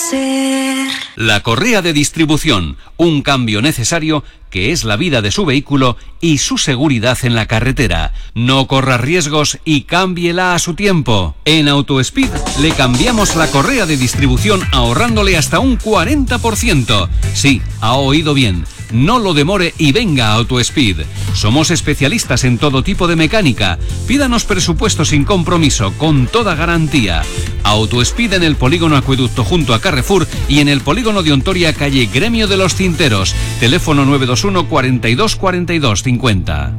ser. La correa de distribución, un cambio necesario que es la vida de su vehículo y su seguridad en la carretera. No corra riesgos y cámbiela a su tiempo. En Autospeed le cambiamos la correa de distribución ahorrándole hasta un 40%. Sí, ha oído bien. No lo demore y venga a Autospeed. Somos especialistas en todo tipo de mecánica. Pídanos presupuesto sin compromiso, con toda garantía. Autospeed en el polígono Acueducto junto a Carrefour y en el polígono de Ontoria, calle Gremio de los Tinteros. Teléfono 921 42 42 50.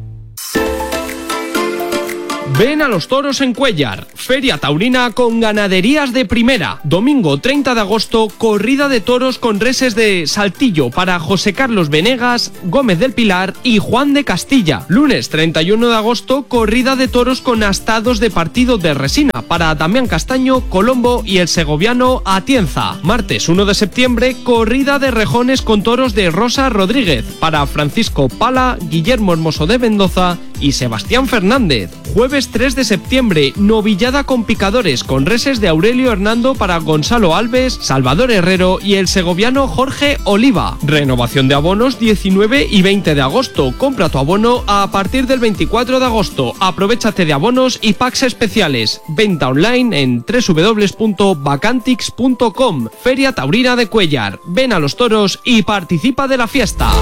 Ven a los toros en Cuéllar, feria taurina con ganaderías de primera. Domingo 30 de agosto, corrida de toros con reses de Saltillo para José Carlos Venegas, Gómez del Pilar y Juan de Castilla. Lunes 31 de agosto, corrida de toros con astados de partido de resina para Damián Castaño, Colombo y el segoviano Atienza. Martes 1 de septiembre, corrida de rejones con toros de Rosa Rodríguez para Francisco Pala, Guillermo Hermoso de Mendoza y Sebastián Fernández. Jueves 3 de septiembre, novillada con picadores con reses de Aurelio Hernando para Gonzalo Alves, Salvador Herrero y el segoviano Jorge Oliva. Renovación de abonos 19 y 20 de agosto. Compra tu abono a partir del 24 de agosto. Aprovéchate de abonos y packs especiales. Venta online en www.vacantix.com. Feria Taurina de Cuéllar. Ven a los toros y participa de la fiesta.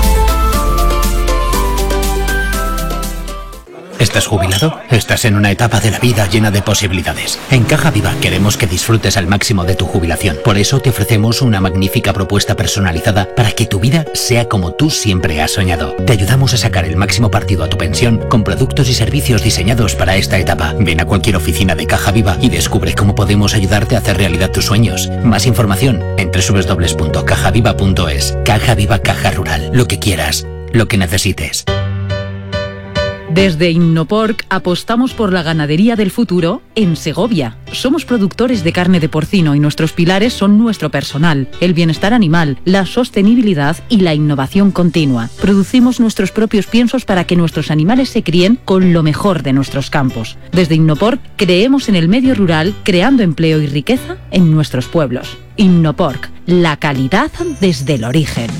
¿Estás jubilado? Estás en una etapa de la vida llena de posibilidades. En Caja Viva queremos que disfrutes al máximo de tu jubilación. Por eso te ofrecemos una magnífica propuesta personalizada para que tu vida sea como tú siempre has soñado. Te ayudamos a sacar el máximo partido a tu pensión con productos y servicios diseñados para esta etapa. Ven a cualquier oficina de Caja Viva y descubre cómo podemos ayudarte a hacer realidad tus sueños. Más información en www.cajaviva.es. Caja Viva, Caja Rural. Lo que quieras, lo que necesites. Desde Innoporc apostamos por la ganadería del futuro en Segovia. Somos productores de carne de porcino y nuestros pilares son nuestro personal, el bienestar animal, la sostenibilidad y la innovación continua. Producimos nuestros propios piensos para que nuestros animales se críen con lo mejor de nuestros campos. Desde Innoporc creemos en el medio rural, creando empleo y riqueza en nuestros pueblos. Innoporc, la calidad desde el origen.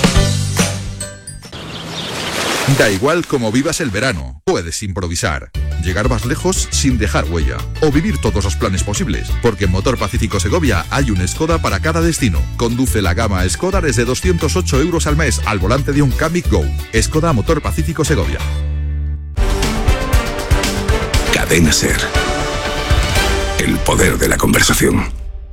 Da igual cómo vivas el verano, puedes improvisar, llegar más lejos sin dejar huella o vivir todos los planes posibles, porque en Motor Pacífico Segovia hay un Skoda para cada destino. Conduce la gama Skoda desde 208 euros al mes al volante de un Kamiq Go. Skoda Motor Pacífico Segovia. Cadena SER. El poder de la conversación.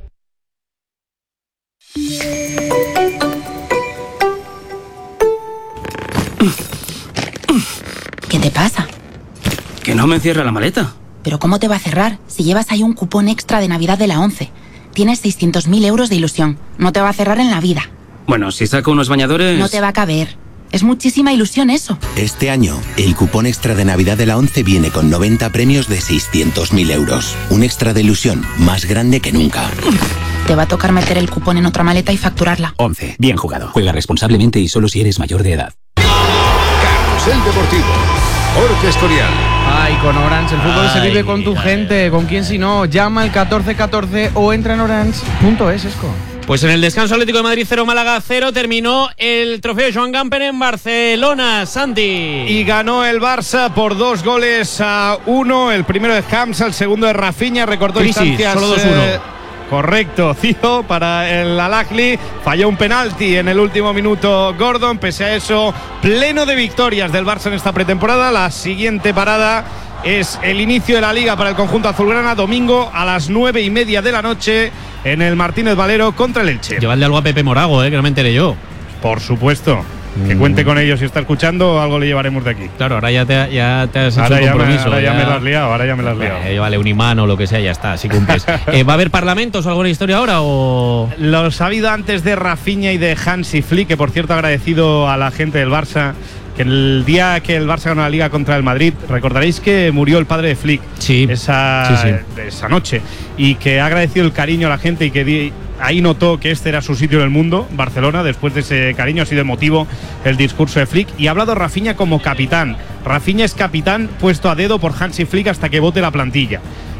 ¿Qué te pasa? Que no me cierra la maleta. ¿Pero cómo te va a cerrar si llevas ahí un cupón extra de Navidad de la 11? Tienes 600.000 euros de ilusión. No te va a cerrar en la vida. Bueno, si saco unos bañadores... No te va a caber. Es muchísima ilusión eso. Este año, el cupón extra de Navidad de la 11 viene con 90 premios de 600.000 euros. Un extra de ilusión más grande que nunca. Te va a tocar meter el cupón en otra maleta y facturarla. 11. Bien jugado. Juega responsablemente y solo si eres mayor de edad. Carrusel Deportivo. Jorge Escorial. Ay, con Orange, el fútbol se vive con tu gente. ¿Con quién si no? Llama al 1414 o entra en orange.es, Esco. Pues en el descanso, Atlético de Madrid 0, Málaga 0, terminó el trofeo Joan Gamper en Barcelona, Santi. Y ganó el Barça por 2-1, el primero de Hamza, el segundo de Rafinha, recortó distancias. Solo 2-1. Correcto, Cío para el Al-Ahly, falló un penalti en el último minuto Gordon, pese a eso, pleno de victorias del Barça en esta pretemporada. La siguiente parada es el inicio de la Liga para el conjunto azulgrana, domingo a las 9:30 de la noche en el Martínez Valero contra el Elche. Llevadle algo a Pepe Morago, que no me enteré yo. Por supuesto. Que cuente con ellos, si está escuchando, algo le llevaremos de aquí. Claro, ahora ya te has hecho el compromiso. Ahora ya me lo has liado, Llévale un imán o lo que sea, ya está, si cumples. ¿Va a haber parlamentos o alguna historia ahora o...? Los ha habido antes de Rafinha y de Hansi Flick, que por cierto agradecido a la gente del Barça, que el día que el Barça ganó la Liga contra el Madrid, recordaréis que murió el padre de Flick esa noche, y que ha agradecido el cariño a la gente y que ahí notó que este era su sitio en el mundo, Barcelona. Después de ese cariño ha sido emotivo el discurso de Flick, y ha hablado Rafinha como capitán. Rafinha es capitán puesto a dedo por Hansi Flick hasta que vote la plantilla.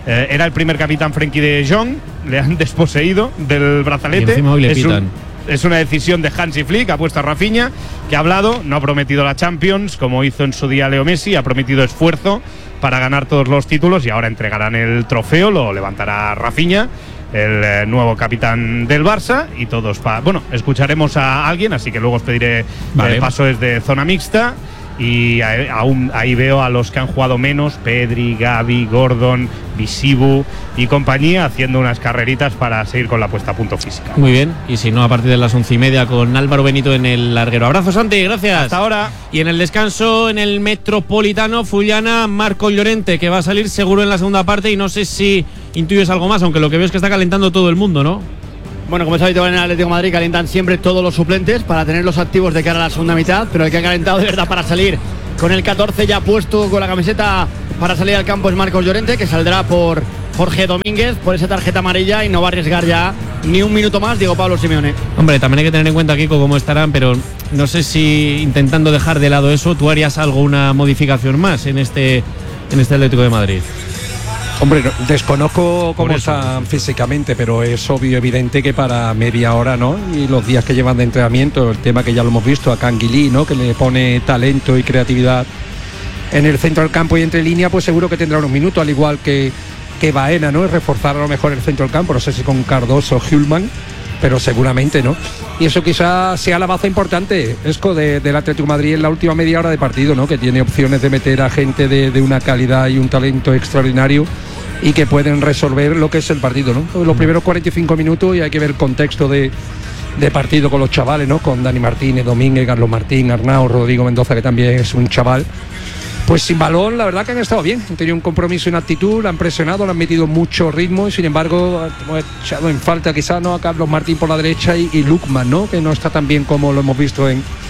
Era el primer capitán Frenkie de Jong, le han desposeído del brazalete. Y encima hoy le pitan. Es una decisión de Hansi Flick, ha puesto a Rafinha, que ha hablado, no ha prometido la Champions, como hizo en su día Leo Messi, ha prometido esfuerzo para ganar todos los títulos y ahora entregarán el trofeo, lo levantará Rafinha, el nuevo capitán del Barça, y todos escucharemos a alguien, así que luego os pediré el paso desde zona mixta. Y ahí veo a los que han jugado menos, Pedri, Gavi, Gordon, Visibu y compañía, haciendo unas carreritas para seguir con la puesta a punto física. Muy bien, y si no, a partir de las 11:30 con Álvaro Benito en el larguero. Abrazo, Santi, gracias. Hasta ahora. Y en el descanso, en el Metropolitano, Fullana, Marco Llorente, que va a salir seguro en la segunda parte, y no sé si intuyes algo más, aunque lo que veo es que está calentando todo el mundo, ¿no? Bueno, como es habitual en el Atlético de Madrid, calientan siempre todos los suplentes para tenerlos activos de cara a la segunda mitad, pero el que ha calentado de verdad para salir con el 14 ya puesto con la camiseta para salir al campo es Marcos Llorente, que saldrá por Jorge Domínguez, por esa tarjeta amarilla, y no va a arriesgar ya ni un minuto más Diego Pablo Simeone. Hombre, también hay que tener en cuenta, Kiko, cómo estarán, pero no sé si intentando dejar de lado eso, tú harías una modificación más en este Atlético de Madrid. Hombre, desconozco cómo están físicamente, pero es obvio, evidente que para media hora, ¿no? Y los días que llevan de entrenamiento, el tema que ya lo hemos visto a Canguilí, ¿no? Que le pone talento y creatividad en el centro del campo y entre línea, pues seguro que tendrá unos minutos, al igual que Baena, ¿no? Es reforzar a lo mejor el centro del campo, no sé si con Cardoso o Hülman, pero seguramente, ¿no? Y eso quizás sea la baza importante, Esco, del Atlético de Madrid en la última media hora de partido, ¿no? Que tiene opciones de meter a gente de una calidad y un talento extraordinario y que pueden resolver lo que es el partido, ¿no? Los primeros 45 minutos, y hay que ver el contexto de partido con los chavales, ¿no? Con Dani Martínez, Domínguez, Carlos Martín, Arnau, Rodrigo Mendoza, que también es un chaval. Pues sin balón, la verdad que han estado bien, han tenido un compromiso y una actitud, la han presionado, le han metido mucho ritmo, y sin embargo hemos echado en falta quizás, ¿no? A Carlos Martín por la derecha y Lukman, ¿no? Que no está tan bien como lo hemos visto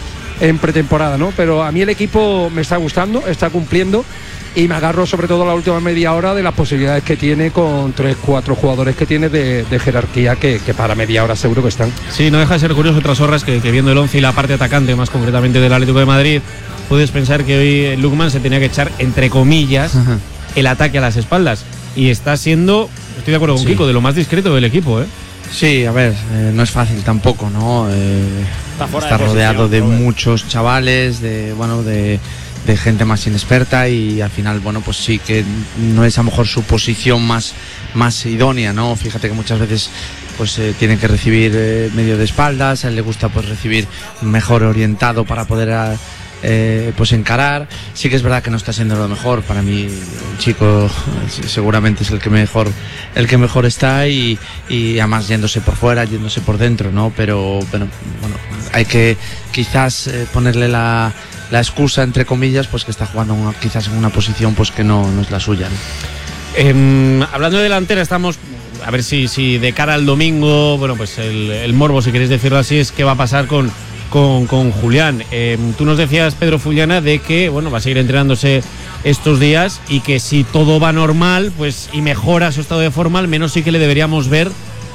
en pretemporada, ¿no? Pero a mí el equipo me está gustando, está cumpliendo, y me agarro sobre todo a la última media hora de las posibilidades que tiene con 3-4 jugadores que tiene de jerarquía que para media hora seguro que están. Sí, no deja de ser curioso otras horas que viendo el 11 y la parte atacante más concretamente del Atlético de Madrid, puedes pensar que hoy Lukman se tenía que echar, entre comillas, el ataque a las espaldas, y está siendo, estoy de acuerdo con Kiko, de lo más discreto del equipo, ¿eh? Sí, a ver, no es fácil tampoco, ¿no? Está rodeado de muchos chavales, de gente más inexperta, y al final, pues sí que no es a lo mejor su posición más idónea, ¿no? Fíjate que muchas veces tienen que recibir medio de espaldas, a él le gusta recibir mejor orientado para poder encarar. Sí que es verdad que no está siendo lo mejor. Para mí el chico seguramente es el que mejor está, y además yéndose por fuera, yéndose por dentro, ¿no? Pero bueno, hay que quizás ponerle la excusa, entre comillas, pues que está jugando quizás en una posición que no es la suya, ¿no? Hablando de delantera, estamos a ver si de cara al domingo, pues el morbo, si queréis decirlo así, es qué va a pasar con Julián. Tú nos decías, Pedro Fullana, de que va a seguir entrenándose estos días, y que si todo va normal y mejora su estado de forma, al menos sí que le deberíamos ver,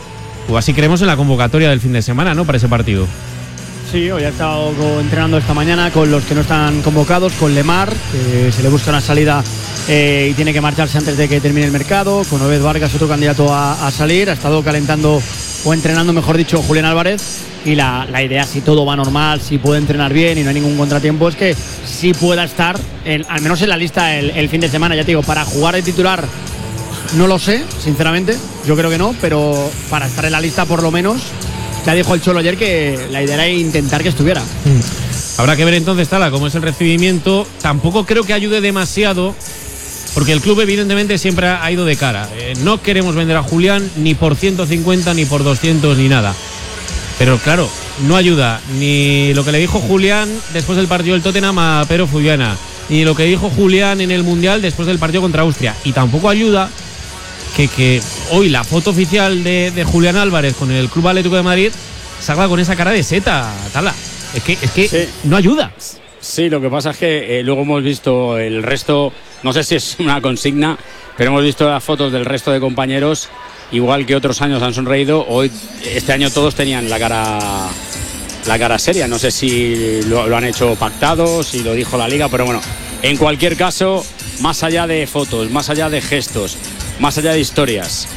o así creemos, en la convocatoria del fin de semana, ¿no? Para ese partido. Sí, hoy ha estado entrenando esta mañana con los que no están convocados, con Lemar, que se le busca una salida y tiene que marcharse antes de que termine el mercado, con Obed Vargas, otro candidato a salir. Ha estado calentando, o entrenando, mejor dicho, Julián Álvarez, y la idea, si todo va normal, si puede entrenar bien y no hay ningún contratiempo, es que sí pueda estar al menos en la lista el fin de semana. Ya te digo, para jugar de titular no lo sé, sinceramente, yo creo que no, pero para estar en la lista por lo menos. Ya dijo el Cholo ayer que la idea era intentar que estuviera. Habrá que ver entonces, Tala, cómo es el recibimiento. Tampoco creo que ayude demasiado, porque el club evidentemente siempre ha ido de cara. No queremos vender a Julián ni por 150, ni por 200, ni nada. Pero claro, no ayuda ni lo que le dijo Julián después del partido del Tottenham a Pedro Fullana, ni lo que dijo Julián en el Mundial después del partido contra Austria. Y tampoco ayuda que hoy la foto oficial de Julián Álvarez con el Club Atlético de Madrid salga con esa cara de seta, Tala. Es que sí, no ayuda. Sí, lo que pasa es que luego hemos visto el resto, no sé si es una consigna, pero hemos visto las fotos del resto de compañeros, igual que otros años han sonreído. Este año todos tenían la cara seria. No sé si lo han hecho pactado, si lo dijo la Liga, pero bueno, en cualquier caso, más allá de fotos, más allá de gestos, más allá de historias,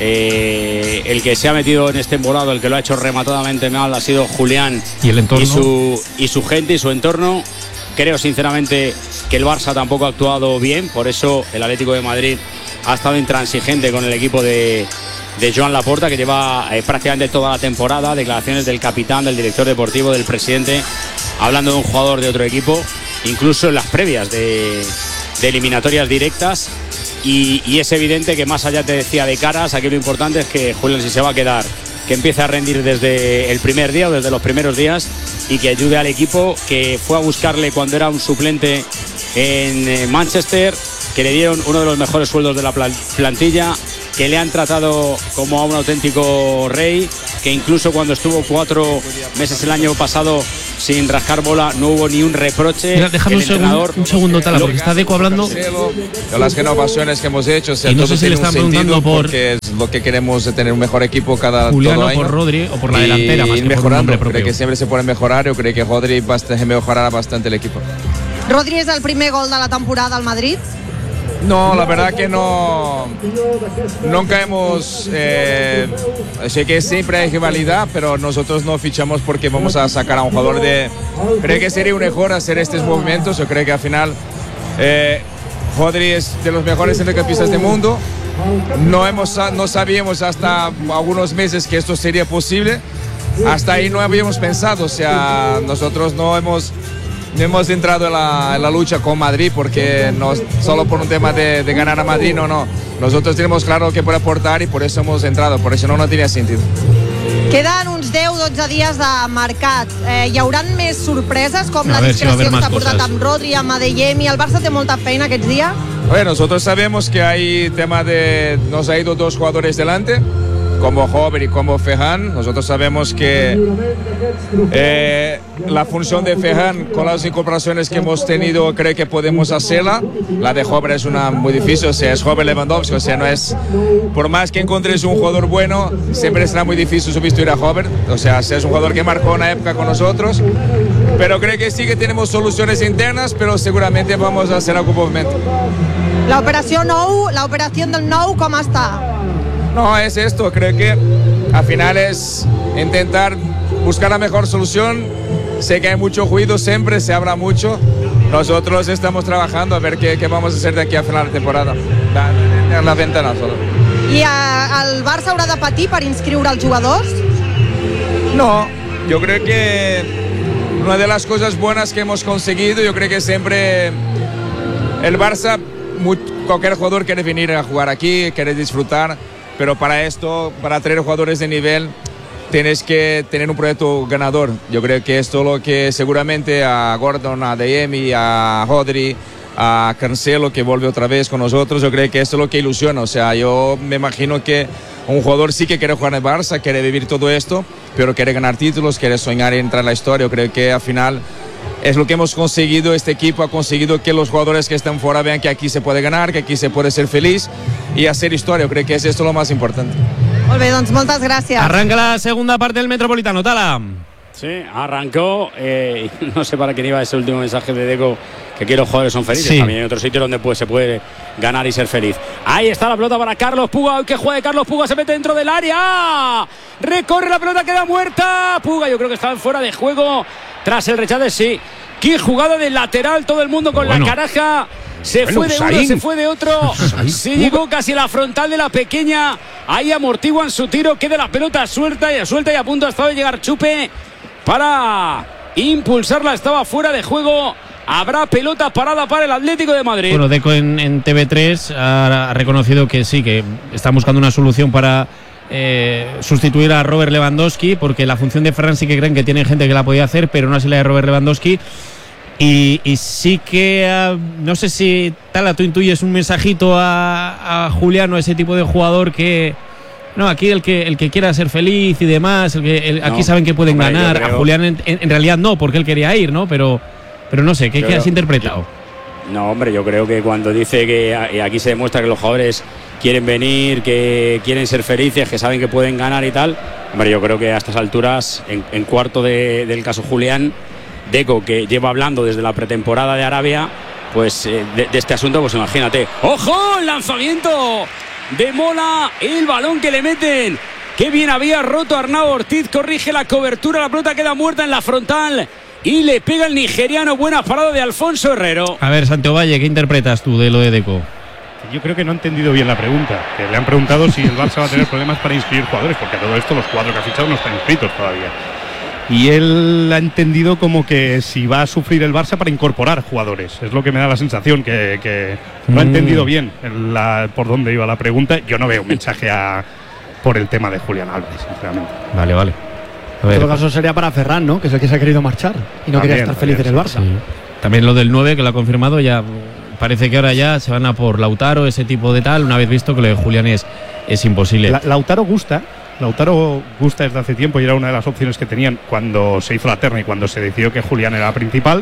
el que se ha metido en este embolado, el que lo ha hecho rematadamente mal, ha sido Julián y el entorno y su gente y su entorno. Creo sinceramente que el Barça tampoco ha actuado bien, por eso el Atlético de Madrid ha estado intransigente con el equipo de Joan Laporta, que lleva prácticamente toda la temporada. Declaraciones del capitán, del director deportivo, del presidente, hablando de un jugador de otro equipo, incluso en las previas de eliminatorias directas. Y es evidente que más allá, te decía, de caras, aquí lo importante es que Julián, si se va a quedar, que empiece a rendir desde el primer día o desde los primeros días, y que ayude al equipo, que fue a buscarle cuando era un suplente en Manchester, que le dieron uno de los mejores sueldos de la plantilla, que le han tratado como a un auténtico rey, que incluso cuando estuvo 4 meses el año pasado sin rascar bola no hubo ni un reproche. Mira, déjame un segundo, Tala, porque está Deco hablando de las renovaciones que hemos hecho. Y no sé si le están preguntando por, porque es lo que queremos, de tener un mejor equipo cada Julián, año, por Rodri o por la delantera, más que mejorando. Por creo que siempre se puede mejorar. Yo creo que Rodri mejorará bastante el equipo. Rodri és el primer gol de la temporada al Madrid? No, la verdad que no. Nunca hemos. Sé que siempre hay rivalidad, pero nosotros no fichamos porque vamos a sacar a un jugador de. Creo que sería un error hacer estos movimientos. Yo creo que al final Rodri es de los mejores centrocampistas del mundo. No sabíamos hasta algunos meses que esto sería posible. Hasta ahí no habíamos pensado. O sea, nosotros no hemos entrado en la lucha con Madrid porque no solo por un tema de ganar a Madrid, no. Nosotros tenemos claro que puede aportar y por eso hemos entrado, por eso no tenía sentido. Queden uns 10-12 dies de mercat. Hi haurà més sorpreses com la discreció que s'ha portat amb Rodri, amb Adeyemi? El Barça té molta feina aquests dies? Bueno, nosotros sabemos que hay tema de... Nos ha ido 2 jugadores delante, como Hover y como Ferran. Nosotros sabemos que la función de Ferran, con las incorporaciones que hemos tenido, creo que podemos hacerla. La de Hover es una muy difícil, o sea, es Hover Lewandowski, o sea, no es... Por más que encontres un jugador bueno, siempre será muy difícil sustituir a Hover. O sea, es un jugador que marcó una época con nosotros. Pero creo que sí que tenemos soluciones internas, pero seguramente vamos a hacer algún movimiento. La operación del Nou, ¿cómo está? No, es esto, creo que al final es intentar buscar la mejor solución. Sé que hay mucho ruido siempre, se habla mucho. Nosotros estamos trabajando a ver qué vamos a hacer de aquí a final de temporada. La ventana solo. I el Barça haurà de patir per inscriure els jugadors? No, yo creo que una de las cosas buenas que hemos conseguido, yo creo que siempre el Barça, cualquier jugador quiere venir a jugar aquí, quiere disfrutar. Pero para esto, para traer jugadores de nivel, tienes que tener un proyecto ganador. Yo creo que esto es lo que seguramente a Gordon, a Adeyemi, a Rodri, a Cancelo, que vuelve otra vez con nosotros, yo creo que esto es lo que ilusiona. O sea, yo me imagino que un jugador sí que quiere jugar en el Barça, quiere vivir todo esto, pero quiere ganar títulos, quiere soñar y entrar en la historia. Yo creo que al final es lo que hemos conseguido. Este equipo ha conseguido que los jugadores que están fuera vean que aquí se puede ganar, que aquí se puede ser feliz y hacer historia. Yo creo que es esto lo más importante. Molt bé, doncs moltes gràcies. Arranca la segunda parte del Metropolitano, Tala. Sí, arrancó. No sé para quién iba ese último mensaje de Deco, que aquí los jugadores son felices. Sí. También hay otro sitio donde se puede ganar y ser feliz. Ahí está la pelota para Carlos Puga. Que juegue Carlos Puga, se mete dentro del área. Recorre la pelota, queda muerta. Puga, yo creo que estaba fuera de juego tras el rechace, sí. Qué jugada de lateral, todo el mundo con la caraja. Se fue de uno, se fue de otro. Se llegó casi a la frontal de la pequeña. Ahí amortiguan su tiro. Queda la pelota suelta y a punto ha estado de llegar Chupe para impulsarla. Estaba fuera de juego. Habrá pelota parada para el Atlético de Madrid. Bueno, Deco en TV3 ha reconocido que sí, que están buscando una solución para sustituir a Robert Lewandowski, porque la función de Ferran sí que creen que tiene gente que la podía hacer, pero no así la de Robert Lewandowski. Y sí que, no sé si Tala, tú intuyes un mensajito a Julián, o ese tipo de jugador que... No, aquí el que quiera ser feliz y demás, aquí saben que pueden ganar. A Julián en realidad no, porque él quería ir, ¿no? Pero no sé, ¿qué has interpretado? No, hombre, yo creo que cuando dice que aquí se demuestra que los jugadores quieren venir, que quieren ser felices, que saben que pueden ganar y tal, hombre, yo creo que a estas alturas, en cuarto del caso Julián, Deco, que lleva hablando desde la pretemporada de Arabia, pues de este asunto, pues imagínate. ¡Ojo! El lanzamiento de Mola, el balón que le meten. Qué bien había roto Arnau Ortiz, corrige la cobertura, la pelota queda muerta en la frontal y le pega el nigeriano. Buena parada de Alfonso Herrero. A ver, Santiago Valle, ¿qué interpretas tú de lo de Deco? Yo creo que no ha entendido bien la pregunta, que le han preguntado si el Barça va a tener problemas para inscribir jugadores, porque a todo esto los 4 que ha fichado no están inscritos todavía. Y él ha entendido como que si va a sufrir el Barça para incorporar jugadores. Es lo que me da la sensación, que no ha entendido bien por dónde iba la pregunta. Yo no veo un mensaje por el tema de Julián Álvarez, sinceramente. Vale. A ver. En todo caso sería para Ferran, ¿no? Que es el que se ha querido marchar y no quería estar feliz en el Barça. Sí. También lo del 9, que lo ha confirmado, ya parece que ahora ya se van a por Lautaro, ese tipo de tal, una vez visto que lo de Julián es imposible. Lautaro gusta desde hace tiempo y era una de las opciones que tenían cuando se hizo la terna y cuando se decidió que Julián era principal.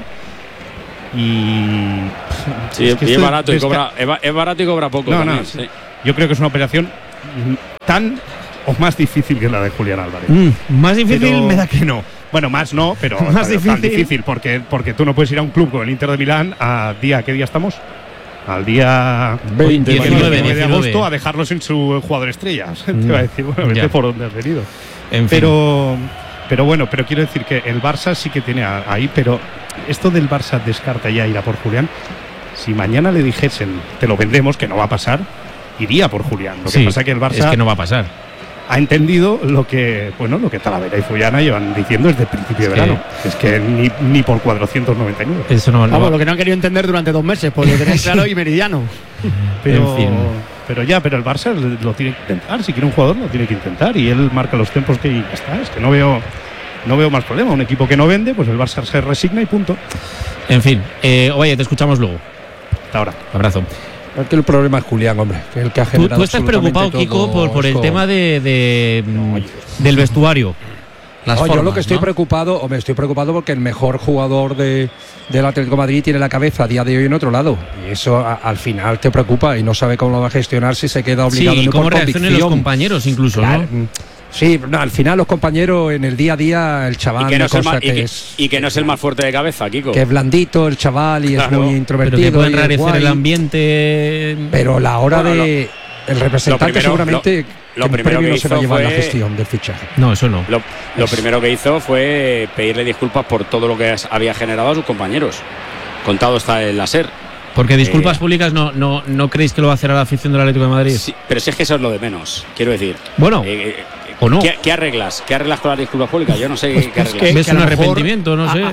Y sí, es barato y cobra poco. También, sí. Yo creo que es una operación tan o más difícil que la de Julián Álvarez. Más difícil me da que no. Bueno, más no, pero más tan difícil porque tú no puedes ir a un club como el Inter de Milán ¿qué día estamos? Al día 19 de agosto a dejarlos en su jugador estrella. Te va a decir, bueno, vete por donde has venido. Pero bueno, quiero decir que el Barça sí que tiene ahí, pero esto del Barça descarta ya ir a por Julián. Si mañana le dijesen, te lo vendemos, que no va a pasar, iría por Julián. Lo que pasa es que el Barça es que no va a pasar. Ha entendido lo que Talavera y Fullana llevan diciendo desde el principio de verano. Es que ni por 499. Eso no. Vamos, lo que no han querido entender durante 2 meses, pues lo tenéis claro y meridiano. Pero el Barça lo tiene que intentar. Si quiere un jugador, lo tiene que intentar. Y él marca los tiempos que ya está. Es que no veo más problema. Un equipo que no vende, pues el Barça se resigna y punto. En fin, oye, te escuchamos luego. Hasta ahora. Abrazo. Es que el problema es Julián, hombre, que el que ha generado. ¿Tú estás preocupado, Kiko, por el tema del vestuario? Yo lo que estoy preocupado porque el mejor jugador del Atlético de Madrid tiene la cabeza a día de hoy en otro lado. Y eso al final te preocupa y no sabe cómo lo va a gestionar si se queda obligado. Sí, y cómo reaccionan los compañeros incluso, claro, ¿no? Sí, al final los compañeros en el día a día, el chaval y que no es el más fuerte de cabeza, Kiko. Que es blandito el chaval y es muy introvertido. Pero que puede enrarecer el ambiente. Pero la hora de el representante seguramente lo primero que no hizo se va a llevar fue la gestión del fichaje. No, eso no. Lo primero que hizo fue pedirle disculpas por todo lo que había generado a sus compañeros. Contado está el láser. Porque disculpas públicas no creéis que lo va a hacer a la afición del Atlético de Madrid. Sí, pero si es que eso es lo de menos, quiero decir. Bueno. ¿O no? ¿Qué arreglas? ¿Qué arreglas con las disculpas públicas? Yo no sé qué arreglas. ¿Ves un arrepentimiento? No sé.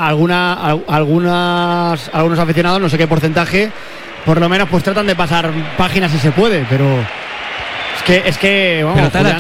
Algunos aficionados, no sé qué porcentaje, por lo menos pues tratan de pasar páginas si se puede, pero es que vamos, pero Tala,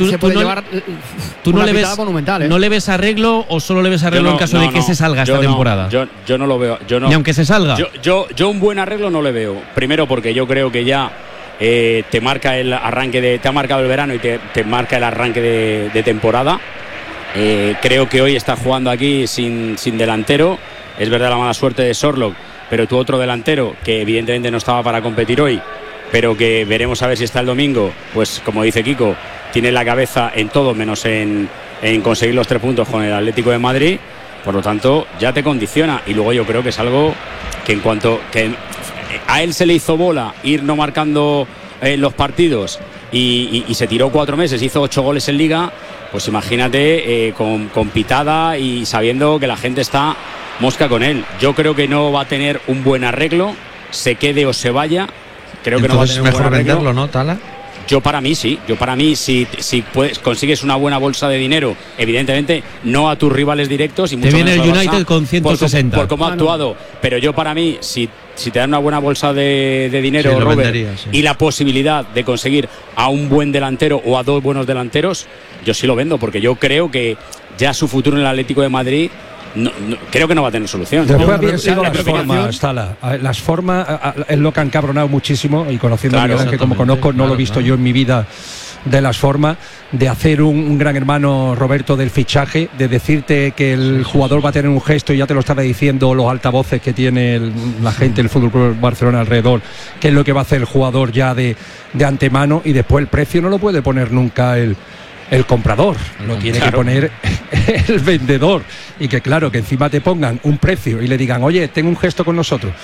tú no le ves monumental, ¿no le ves arreglo o solo le ves arreglo en caso de que se salga esta temporada? Yo no lo veo. Ni aunque se salga. Yo un buen arreglo no le veo. Primero porque yo creo que ya te marca el arranque te ha marcado el verano y te marca el arranque de temporada. Creo que hoy está jugando aquí sin delantero. Es verdad la mala suerte de Sorlock, pero tu otro delantero, que evidentemente no estaba para competir hoy, pero que veremos a ver si está el domingo, pues como dice Kiko, tiene la cabeza en todo menos en conseguir los 3 puntos con el Atlético de Madrid. Por lo tanto, ya te condiciona. Y luego yo creo que es algo que en cuanto que a él se le hizo bola ir no marcando los partidos y se tiró 4 meses, hizo 8 goles en Liga, pues imagínate con pitada y sabiendo que la gente está mosca con él. Yo creo que no va a tener un buen arreglo, se quede o se vaya. Creo que no va a tener un buen arreglo. Entonces es mejor venderlo, ¿no, Tala? Yo para mí sí, si consigues una buena bolsa de dinero, evidentemente no a tus rivales directos y mucho te viene el Barça, United con 160 por cómo ha actuado, pero yo para mí si te dan una buena bolsa de dinero, sí, Robert, vendería, sí, y la posibilidad de conseguir a un buen delantero o a 2 buenos delanteros, yo sí lo vendo, porque yo creo que ya su futuro en el Atlético de Madrid creo que no va a tener solución. Después bien sido las formas, Tala. Las formas es lo que han cabronado muchísimo, y conociendo a Miguel Ángel como conozco, no lo he visto yo en mi vida, de las formas de hacer un gran hermano, Roberto, del fichaje, de decirte que el jugador va a tener un gesto, y ya te lo estaba diciendo los altavoces que tiene la gente del Fútbol Club Barcelona alrededor, qué es lo que va a hacer el jugador ya de antemano, y después el precio no lo puede poner nunca el comprador, lo tiene que poner el vendedor, y que claro, que encima te pongan un precio y le digan, oye, ten un gesto con nosotros,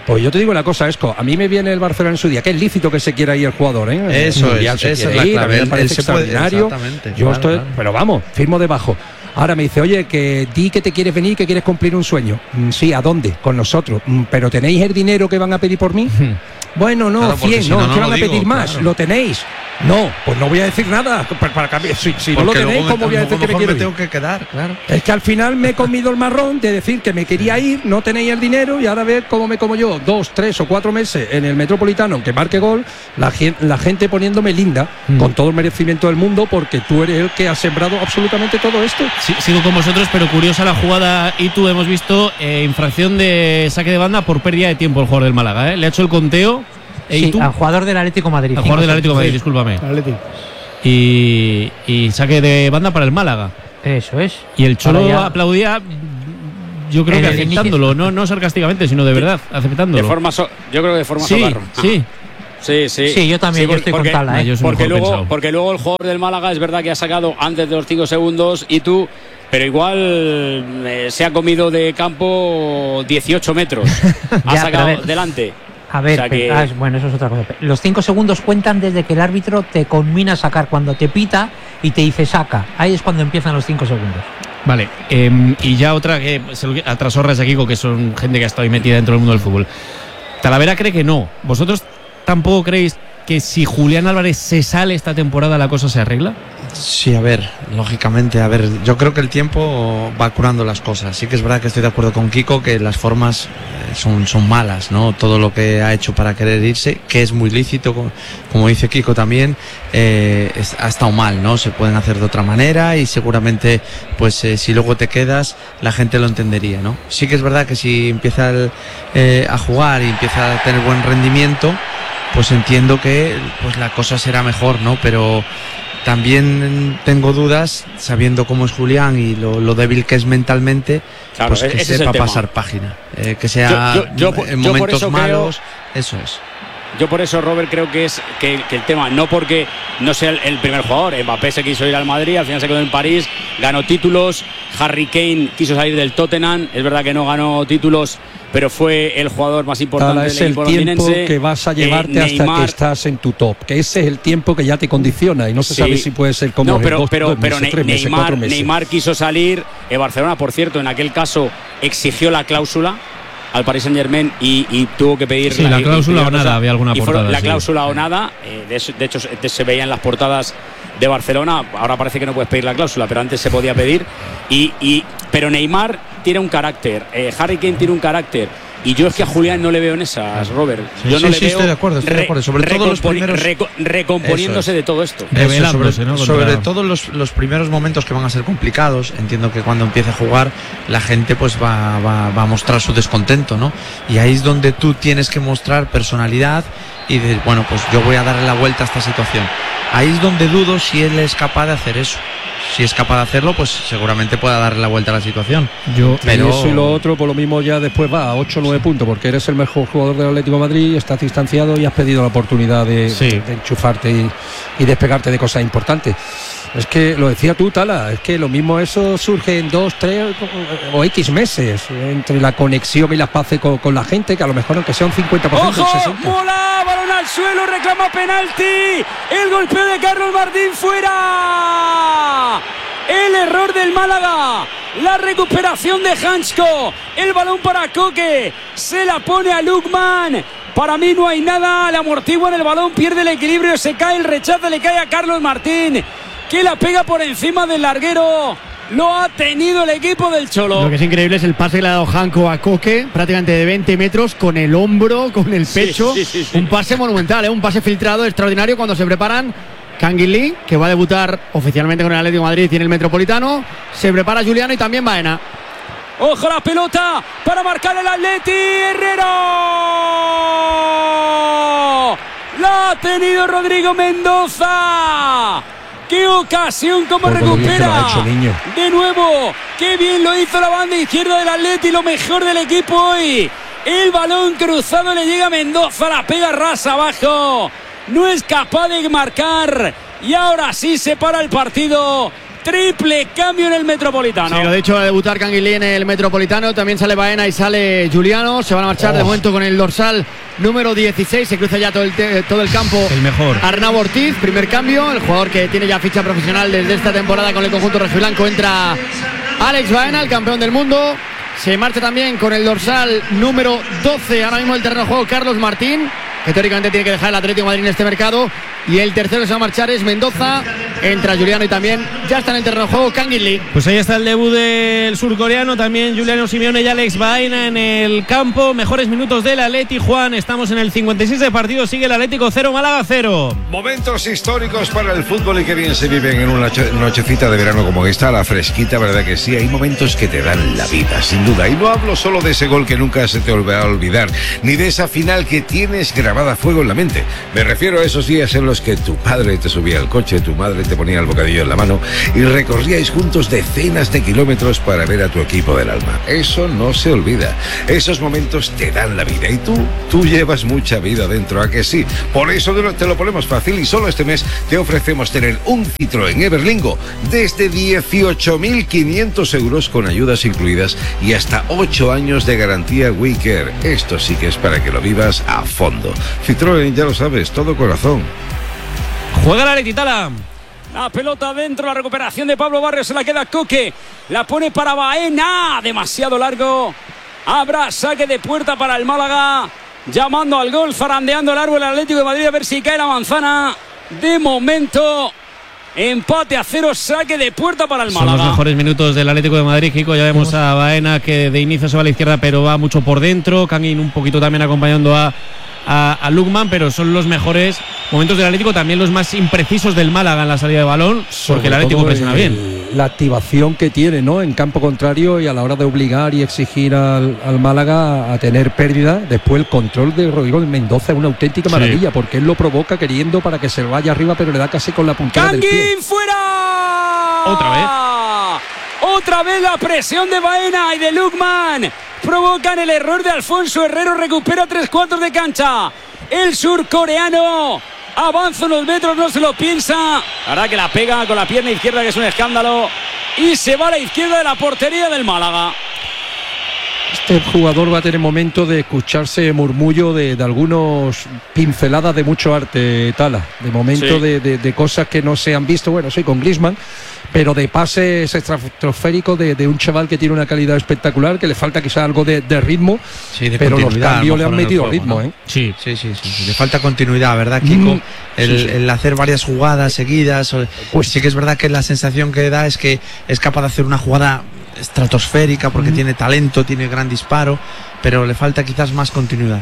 Pues yo te digo una cosa, Esco, a mí me viene el Barcelona en su día, que es lícito que se quiera ir el jugador, ¿eh? Eso es, esa es la clave. Me parece extraordinario. Yo estoy, pero vamos, firmo debajo. Ahora me dice, oye, que di que te quieres venir, que quieres cumplir un sueño. Sí, ¿a dónde? Con nosotros. ¿Pero tenéis el dinero que van a pedir por mí? Bueno, no, claro, 100, no, ¿qué van a pedir más? Claro. ¿Lo tenéis? No, pues no voy a decir nada. Si no lo tenéis, ¿cómo voy a decir que me quiero ir? Tengo que quedar, claro. Es que al final me he comido el marrón de decir que me quería ir, no tenéis el dinero y ahora ver cómo me como yo 2, 3 o 4 meses en el Metropolitano, aunque marque gol, la gente poniéndome linda, con todo el merecimiento del mundo, porque tú eres el que ha sembrado absolutamente todo esto. Sí, sigo con vosotros, pero curiosa la jugada. Y tú hemos visto infracción de saque de banda por pérdida de tiempo el jugador del Málaga, ¿eh? Le ha hecho el conteo. Sí, al jugador del Atlético de Madrid. Al jugador del Atlético de Madrid, discúlpame. Y saque de banda para el Málaga. Eso es. Y el Cholo aplaudía, yo creo que aceptándolo, no sarcásticamente, sino de verdad, aceptándolo. Yo creo que de forma socarro. Sí. Sí, yo también, yo estoy con Tala, ¿eh? Porque luego el jugador del Málaga es verdad que ha sacado antes de los 5 segundos y tú, pero igual se ha comido de campo 18 metros. Ha sacado delante. A ver, o sea bueno, eso es otra cosa. Los 5 segundos cuentan desde que el árbitro te conmina a sacar, cuando te pita y te dice saca. Ahí es cuando empiezan los 5 segundos. Vale, y ya otra que a trasorras de Kiko, que son gente que ha estado ahí metida dentro del mundo del fútbol. Talavera cree que no. ¿Vosotros tampoco creéis que si Julián Álvarez se sale esta temporada la cosa se arregla? Sí, a ver, lógicamente, yo creo que el tiempo va curando las cosas. Sí que es verdad que estoy de acuerdo con Kiko que las formas son malas, ¿no? Todo lo que ha hecho para querer irse, que es muy lícito, como dice Kiko también, ha estado mal, ¿no? Se pueden hacer de otra manera y seguramente, pues si luego te quedas, la gente lo entendería, ¿no? Sí que es verdad que si empieza a jugar y empieza a tener buen rendimiento, pues entiendo que pues la cosa será mejor, ¿no? Pero también tengo dudas, sabiendo cómo es Julián y lo débil que es mentalmente, claro, pues que sepa pasar página, que sea en momentos malos, eso es. Yo por eso, Robert, creo que es que el tema, no porque no sea el primer jugador. Mbappé se quiso ir al Madrid, al final se quedó en París, ganó títulos. Harry Kane quiso salir del Tottenham, es verdad que no ganó títulos, pero fue el jugador más importante del equipo londinense. Es el tiempo que vas a llevarte hasta que estás en tu top, que ese es el tiempo que ya te condiciona y no se sabe si puede ser como Neymar quiso salir. Barcelona, por cierto, en aquel caso exigió la cláusula al Paris Saint-Germain y tuvo que pedir la cláusula o nada, había alguna portada. La cláusula o nada, de hecho se veía en las portadas de Barcelona. Ahora parece que no puedes pedir la cláusula, pero antes se podía pedir. Pero Neymar tiene un carácter, Harry Kane tiene un carácter. Y yo es que a Julián no le veo en esas, Robert. Yo no le veo. Estoy de acuerdo. Sobre todo los primeros. Recomponiéndose de todo esto. Sobre todo los primeros momentos que van a ser complicados. Entiendo que cuando empiece a jugar, la gente pues va a mostrar su descontento, ¿no? Y ahí es donde tú tienes que mostrar personalidad y decir, bueno, pues yo voy a darle la vuelta a esta situación. Ahí es donde dudo si él es capaz de hacer eso. Si es capaz de hacerlo, pues seguramente pueda darle la vuelta a la situación. Pero eso y lo otro, por lo mismo ya después va a 8 o 9 puntos, porque eres el mejor jugador del Atlético de Madrid, estás distanciado y has pedido la oportunidad de enchufarte y despegarte de cosas importantes. Es que lo decía tú, Tala, es que lo mismo eso surge en 2, 3 o X meses, entre la conexión y las paces con la gente, que a lo mejor aunque sea un 50%, ¡ojo! 60%. ¡Mola! Balón al suelo, reclama penalti. El golpeo de Carlos Martín fuera. El error del Málaga. La recuperación de Hansko. El balón para Coque. Se la pone a Lukman. Para mí no hay nada. Le amortigua en el balón, pierde el equilibrio, se cae el rechazo, le cae a Carlos Martín, que la pega por encima del larguero. Lo ha tenido el equipo del Cholo. Lo que es increíble es el pase que le ha dado Hanko a Coque, prácticamente de 20 metros, con el hombro, con el pecho. Sí. Un pase monumental, un pase filtrado extraordinario cuando se preparan. Canguilí, que va a debutar oficialmente con el Atlético de Madrid, tiene el Metropolitano. Se prepara Juliano y también Baena. Ojo la pelota para marcar el Atleti. Herrero. La ha tenido Rodrigo Mendoza. ¡Qué ocasión! ¡Cómo recupera! De nuevo, ¡qué bien lo hizo la banda izquierda del Atleti! Lo mejor del equipo hoy. El balón cruzado le llega a Mendoza, la pega rasa abajo. No es capaz de marcar. Y ahora sí se para el partido. triple cambio en el Metropolitano. Sí, lo dicho, va a debutar Canguilí en el Metropolitano. También sale Baena y sale Giuliano. Se van a marchar de momento con el dorsal número 16. Se cruza ya todo el campo. El mejor. Arnau Ortiz, primer cambio. El jugador que tiene ya ficha profesional desde esta temporada con el conjunto rojiblanco. Entra Alex Baena, el campeón del mundo. Se marcha también con el dorsal número 12. Ahora mismo el terreno de juego Carlos Martín, que teóricamente tiene que dejar el Atlético de Madrid en este mercado. Y el tercero que se va a marchar es Mendoza. Entra Giuliano y también ya está en el terreno de juego Canguilí. Pues ahí está el debut del surcoreano. También Giuliano Simeone y Alex Baena en el campo. Mejores minutos del Atleti. Juan, estamos en el 56 de partido. Sigue el Atlético 0, Málaga 0. Momentos históricos para el fútbol y que bien se viven en una nochecita de verano como esta, la fresquita, ¿verdad que sí? Hay momentos que te dan la vida, sin duda. Y no hablo solo de ese gol que nunca se te va a olvidar, ni de esa final que tienes grabada a fuego en la mente. Me refiero a esos días en los que tu padre te subía al coche, tu madre te ponía el bocadillo en la mano y recorríais juntos decenas de kilómetros para ver a tu equipo del alma. Eso no se olvida. Esos momentos te dan la vida y tú llevas mucha vida dentro, ¿a que sí? Por eso te lo ponemos fácil y solo este mes te ofrecemos tener un Citroën Everlingo desde 18.500 euros con ayudas incluidas y hasta 8 años de garantía WeCare. Esto sí que es para que lo vivas a fondo. Citroën, ya lo sabes, todo corazón. Juega la Letitala. La pelota dentro, la recuperación de Pablo Barrios, se la queda Coque, la pone para Baena, demasiado largo. Habrá saque de puerta para el Málaga, llamando al gol, zarandeando el árbol el Atlético de Madrid a ver si cae la manzana. De momento, empate a 0, saque de puerta para el Málaga. Son los mejores minutos del Atlético de Madrid, Kiko. Ya vemos a Baena que de inicio se va a la izquierda, pero va mucho por dentro. Kangin un poquito también acompañando a Lukman, pero son los mejores momentos del Atlético, también los más imprecisos del Málaga en la salida de balón, porque el Atlético presiona bien. La activación que tiene, ¿no?, en campo contrario y a la hora de obligar y exigir al Málaga a tener pérdida. Después el control de Rodrigo Mendoza es una auténtica maravilla, porque él lo provoca queriendo para que se vaya arriba, pero le da casi con la puntera del pie. ¡Kangin fuera! Otra vez la presión de Baena y de Lukman. Provocan el error de Alfonso Herrero, recupera 3/4 de cancha. El surcoreano avanza unos metros, no se lo piensa. La verdad que la pega con la pierna izquierda, que es un escándalo. Y se va a la izquierda de la portería del Málaga. Este jugador va a tener momento de escucharse murmullo de algunos pinceladas de mucho arte, Tala. De momento sí. de cosas que no se han visto. Bueno, sí, con Griezmann. Pero de pases estratosféricos de un chaval que tiene una calidad espectacular, que le falta quizá algo de ritmo, sí, pero los cambios le han metido juego, ritmo, ¿no? Sí. Le falta continuidad, ¿verdad, Kiko? El hacer varias jugadas seguidas, pues sí que es verdad que la sensación que da es que es capaz de hacer una jugada estratosférica porque tiene talento, tiene gran disparo, pero le falta quizás más continuidad.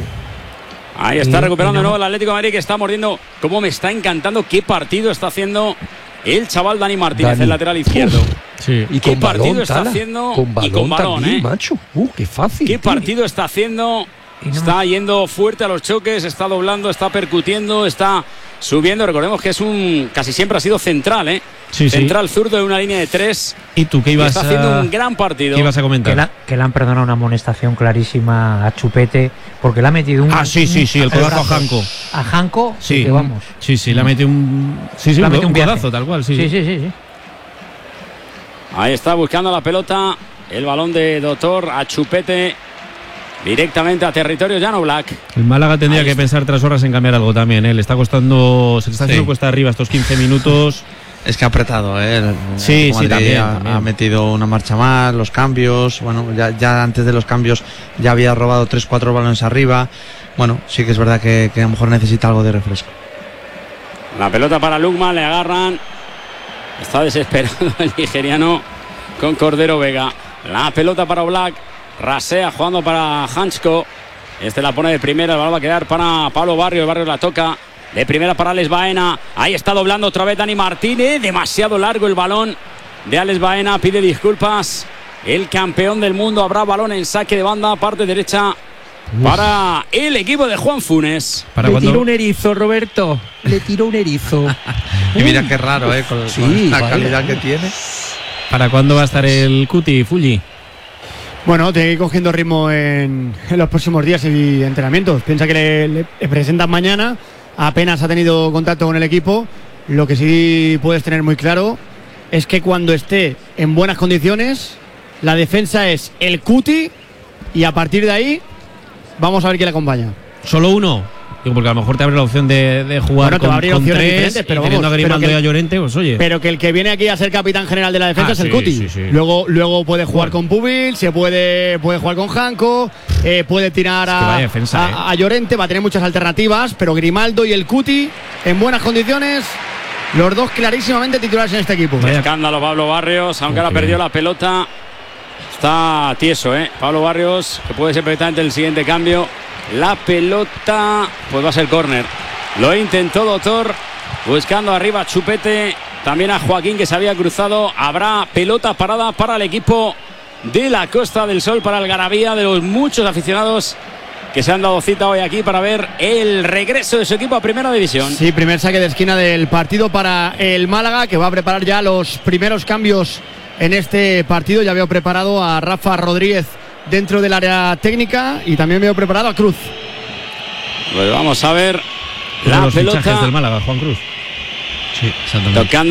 Ahí está recuperando de nuevo el Atlético de Madrid, que está mordiendo. Cómo me está encantando qué partido está haciendo el chaval Dani Martínez, el lateral izquierdo. Sí. Y qué partido está haciendo. Con balón, y con balón, también, macho. Qué fácil. Qué partido está haciendo. Está yendo fuerte a los choques, está doblando, está percutiendo, está subiendo. Recordemos que es casi siempre ha sido central, central zurdo de una línea de 3. ¿Y tú qué ibas está haciendo un gran partido? ¿Qué ibas a comentar? Que le han perdonado una amonestación clarísima a Chupete, porque le ha metido un... el codazo a Janko. A Janko, sí, que vamos. Sí, le ha metido un... un codazo, tal cual, sí. Ahí está buscando la pelota, el balón de Doctor a Chupete. Directamente a territorio Jan Oblak. El Málaga tendría que pensar 3 horas en cambiar algo también, Le está costando, se le está haciendo cuesta arriba estos 15 minutos. Es que ha apretado, Sí, también. Ha metido una marcha más, los cambios. Bueno, ya antes de los cambios ya había robado 3-4 balones arriba. Bueno, sí que es verdad que a lo mejor necesita algo de refresco. La pelota para Lukman, le agarran. Está desesperado el nigeriano con Cordero Vega. La pelota para Oblak. Rasea jugando para Hansko. La pone de primera, el balón va a quedar para Pablo Barrios. Barrios la toca de primera para Alex Baena. Ahí está doblando otra vez Dani Martínez. Demasiado largo el balón de Alex Baena. Pide disculpas el campeón del mundo. Habrá balón en saque de banda, parte derecha para el equipo de Juan Funes. Le tiró un erizo, Roberto. Le tiró un erizo. Y mira qué raro, con la calidad que tiene. ¿Para cuándo va a estar el Cuti, Fulli? Bueno, tiene que ir cogiendo ritmo en los próximos días y entrenamientos. Piensa que le presentan mañana. Apenas ha tenido contacto con el equipo. Lo que sí puedes tener muy claro es que cuando esté en buenas condiciones, la defensa es el Cuti y a partir de ahí vamos a ver quién le acompaña. ¿Solo uno? Digo, porque a lo mejor te abre la opción de jugar con tres, pero teniendo a Grimaldo y a Llorente, pues oye. Pero que el que viene aquí a ser capitán general de la defensa es el Cuti. Sí, sí. Luego puede jugar con Pubil, se puede jugar con Janko, puede tirar a Llorente, va a tener muchas alternativas, pero Grimaldo y el Cuti en buenas condiciones, los dos clarísimamente titulares en este equipo. Escándalo Pablo Barrios, aunque ahora perdió la pelota. Está tieso, Pablo Barrios, que puede ser perfectamente el siguiente cambio. La pelota, pues va a ser córner. Lo intentó Doctor, buscando arriba a Chupete, también a Joaquín, que se había cruzado. Habrá pelota parada para el equipo de la Costa del Sol, para Algarabía, de los muchos aficionados que se han dado cita hoy aquí para ver el regreso de su equipo a Primera División. Sí, primer saque de esquina del partido para el Málaga, que va a preparar ya los primeros cambios en este partido. Ya veo preparado a Rafa Rodríguez dentro del área técnica y también veo preparado a Cruz. Pues vamos a ver la los pelota del Málaga, Juan Cruz. Sí, exactamente. Tocando